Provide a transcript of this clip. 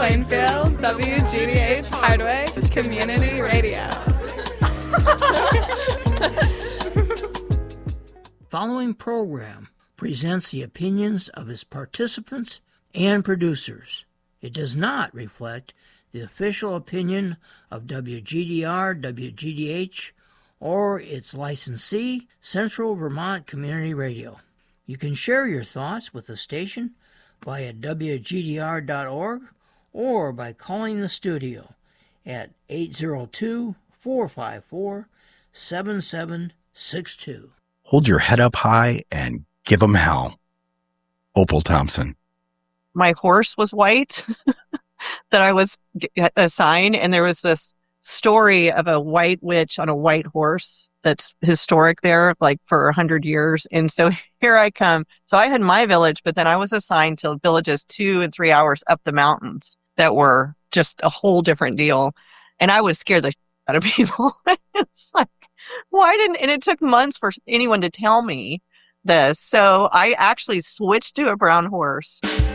Plainfield, WGDH Hardway, Community Radio. Following program presents the opinions of its participants and producers. It does not reflect the official opinion of WGDR, WGDH, or its licensee, Central Vermont Community Radio. You can share your thoughts with the station via WGDR.org or by calling the studio at 802-454-7762. Hold your head up high and give 'em hell. Opal Thompson. My horse was white that I was assigned, and there was this story of a white witch on a white horse that's historic there, like for 100 years. And so here I come. So I had my village, but then I was assigned to villages 2 and 3 hours up the mountains that were just a whole different deal. And I would scare the shit out of people. It's like, and it took months for anyone to tell me this. So I actually switched to a brown horse.